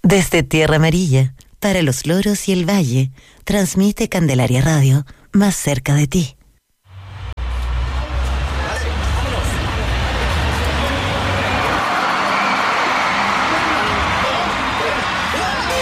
Desde Tierra Amarilla, para los loros y el valle, transmite Candelaria Radio, más cerca de ti.